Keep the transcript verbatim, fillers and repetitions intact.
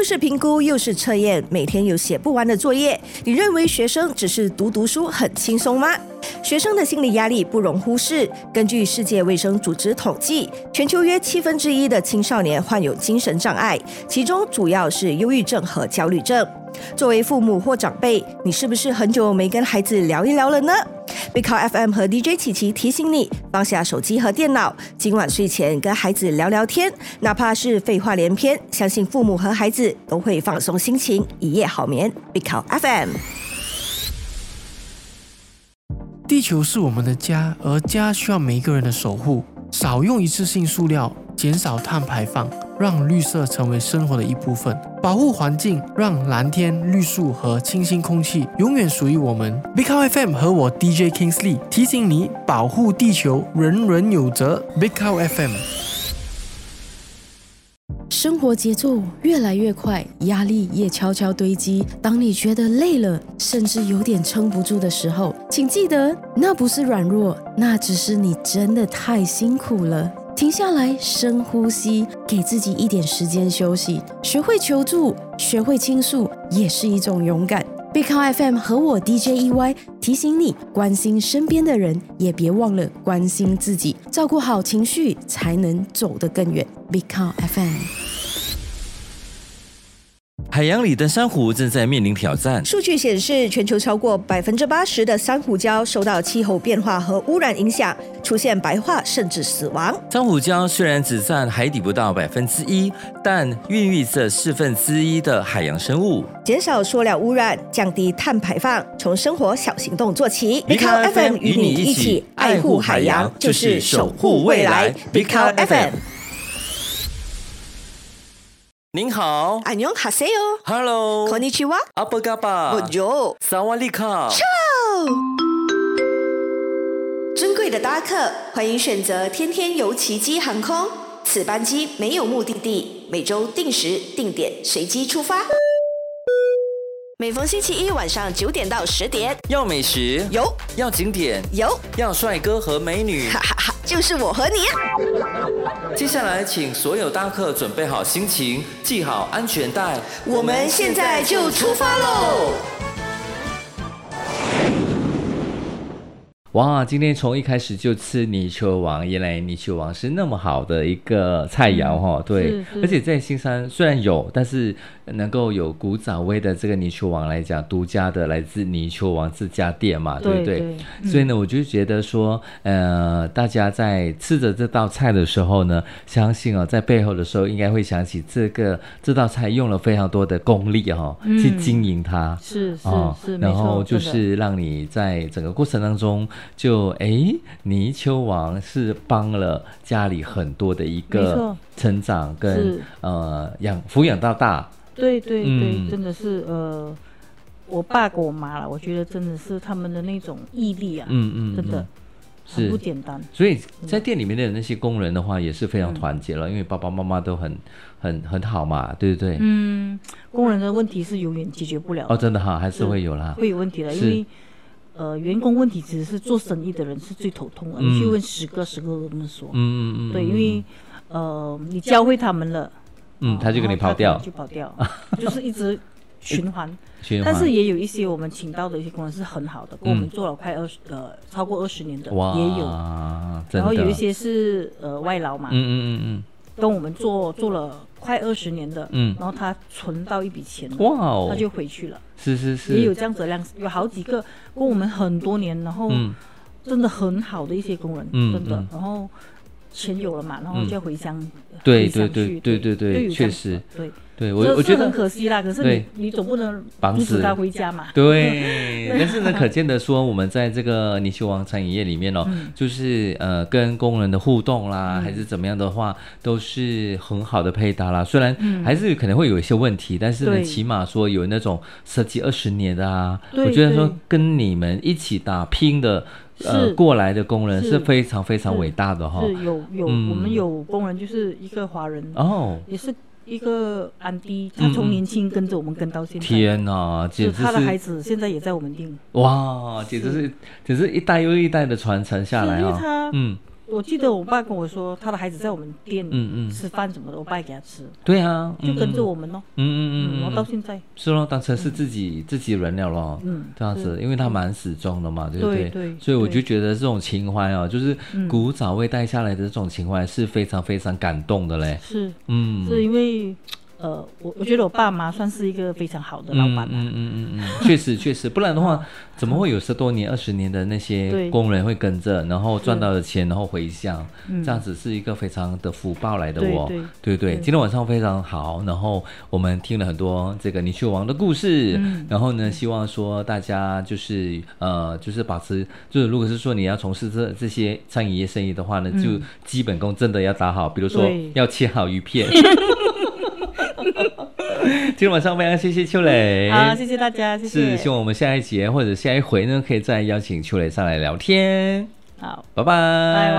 又是评估又是测验，每天有写不完的作业，你认为学生只是读读书很轻松吗？学生的心理压力不容忽视。根据世界卫生组织统计，全球约七分之一的青少年患有精神障碍，其中主要是忧郁症和焦虑症。作为父母或长辈，你是不是很久没跟孩子聊一聊了呢？ Big Cow F M 和 D J 琪琪提醒你，放下手机和电脑，今晚睡前跟孩子聊聊天，哪怕是废话连篇，相信父母和孩子都会放松心情，一夜好眠。 Big Cow F M。 地球是我们的家，而家需要每一个人的守护。少用一次性塑料，减少碳排放，让绿色成为生活的一部分。保护环境，让蓝天、绿树和清新空气永远属于我们。Big Cow F M 和我 D J Kingsley 提醒你，保护地球，人人有责。Big Cow F M。 生活节奏越来越快，压力也悄悄堆积。当你觉得累了，甚至有点撑不住的时候，请记得，那不是软弱，那只是你真的太辛苦了。停下来，深呼吸，给自己一点时间休息。学会求助，学会倾诉，也是一种勇敢。Big Cow F M 和我 D J E Y 提醒你，关心身边的人，也别忘了关心自己，照顾好情绪，才能走得更远。Big Cow F M。 海洋里的珊瑚正在面临挑战。 数据显示，全球超过百分之八十的珊瑚礁受到气候变化和污染影响，出现白化甚至死亡。 珊瑚礁虽然只占海底不到百分之一，但孕育着四分之一的海洋生物。 减少塑料污染，降低碳排放，从生活小行动做起。 Big Cow F M 与你一起爱护海洋，就是守护未来。Big Cow F M。您好， 안녕하세요。 Hello， こんにちは。 阿波嘎巴， Bonjour， 萨瓦利卡。 尊贵的搭客，欢迎选择天天游奇迹航空。此班机没有目的地，每周定时定点随机出发。每逢星期一晚上九点到十点， 要美食有， 要景点有， 要帅哥和美女， 哈哈哈，就是我和你。 接下来，请所有搭客准备好心情，系好安全带， 我们现在就出发喽！ 哇，今天从一开始就吃泥鳅王，原来泥鳅王是那么好的一个菜肴哈、嗯，对，而且在新山虽然有，但是能够有古早味的这个泥鳅王来讲，独家的来自泥鳅王这家店嘛，对不对？对对，所以呢，我就觉得说，呃，大家在吃着这道菜的时候呢，相信哦，在背后的时候应该会想起这个这道菜用了非常多的功力哈、哦嗯，去经营它， 是是、 哦、 是， 然后就是让你在整个过程当中。就哎，泥鳅王是帮了家里很多的一个成长跟呃养抚养到大。 对对对、嗯，真的是呃，我爸跟我妈了，我觉得真的是他们的那种毅力啊，嗯嗯，真的很不简单。 所以在店里面的那些工人的话也是非常团结了，嗯、因为爸爸妈妈都很很很好嘛，对不对？ 嗯，工人的问题是永远解决不了的。 哦，真的哈，还是会有啦， 会有问题的，因为。呃，员工问题其实是做生意的人是最头痛的。嗯、你去问十个，十个都这么说。嗯嗯嗯。对，因为呃，你教会他们了， 嗯，他就跟你跑掉， 就跑掉，就是一直循环。循环。但是也有一些我们请到的一些工人是很好的，跟我们做了快二十呃超过二十年的， 哇， 也有。然后有一些是呃外劳嘛，嗯嗯嗯嗯，跟我们做做了快二十年的，嗯，然后他存到一笔钱，哇哦，他就回去了。 是是是， 也有这样子的量，有好几个跟我们很多年，然后真的很好的一些工人，嗯、真的、嗯，然后钱有了嘛，然后就要回乡，嗯、 对对对对对对，确实， 对对，我我觉得很可惜啦。可是你你总不能阻止他回家嘛。 对，但是呢，可见的说，我们在这个泥鳅王餐饮业里面哦，嗯、就是呃跟工人的互动啦，嗯、还是怎么样的话，都是很好的配搭啦。虽然还是可能会有一些问题，嗯、但是呢，起码说有那种十几二十年的啊，我觉得说跟你们一起打拼的。呃，过来的工人是非常非常伟大的哈、哦， 是有有、嗯、我们有工人就是一个华人哦，也是一个安迪，他从年轻跟着我们跟到现在， 天哪，简直是他的孩子现在也在我们店， 哇，简直是简直是一代又一代的传承下来啊、哦， 因为他嗯。 我记得我爸跟我说，他的孩子在我们店吃饭什么的，我爸也给他吃。 对啊， 就跟着我们咯。嗯嗯嗯，然后到现在是咯，当成是自己自己人了咯。嗯，这样子，因为他蛮始终的嘛，对不对？对。所以我就觉得这种情怀哦，就是古早味带下来的这种情怀是非常非常感动的嘞。 是，嗯，是因为。呃，我我觉得我爸妈算是一个非常好的老板、啊。 嗯嗯嗯嗯，确实确实，不然的话，怎么会有十多年、二十年的那些工人会跟着，然后赚到的钱，然后回乡，这样子是一个非常的福报来的哦。对 对, 对, 对，今天晚上非常好，然后我们听了很多这个泥鳅王的故事，嗯、然后呢，希望说大家就是呃，就是保持，就是如果是说你要从事这这些餐饮业生意的话呢，嗯、就基本功真的要打好，比如说要切好鱼片。今天晚上非常谢谢秋蕾， 好，谢谢大家，谢谢。 是希望我们下一节或者下一回呢，可以再邀请秋蕾上来聊天。 好， 拜拜， 拜拜。